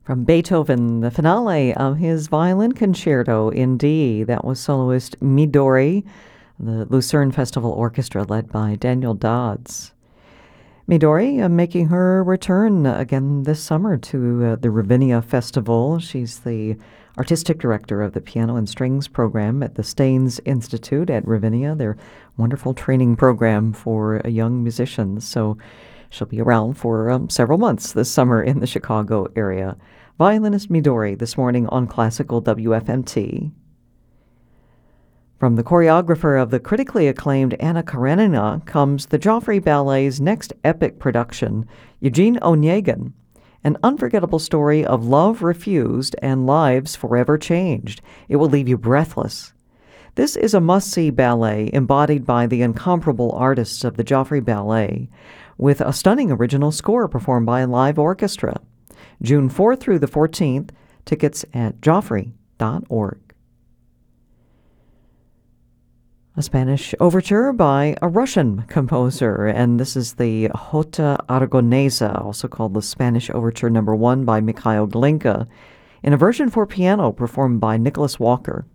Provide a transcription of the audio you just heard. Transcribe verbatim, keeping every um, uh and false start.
From Beethoven, the finale of his violin concerto in D. That was soloist Midori, the Lucerne Festival Orchestra led by Daniel Dodds. Midori uh, making her return again this summer to uh, the Ravinia Festival. She's the artistic director of the Piano and Strings program at the Staines Institute at Ravinia, their wonderful training program for uh, young musicians. So she'll be around for um, several months this summer in the Chicago area. Violinist Midori this morning on Classical W F M T. From the choreographer of the critically acclaimed Anna Karenina comes the Joffrey Ballet's next epic production, Eugene Onegin, an unforgettable story of love refused and lives forever changed. It will leave you breathless. This is a must-see ballet embodied by the incomparable artists of the Joffrey Ballet, with a stunning original score performed by a live orchestra. June fourth through the fourteenth, tickets at joffrey dot org. A Spanish overture by a Russian composer, and this is the Jota Aragonesa, also called the Spanish Overture Number One by Mikhail Glinka, in a version for piano performed by Nicholas Walker.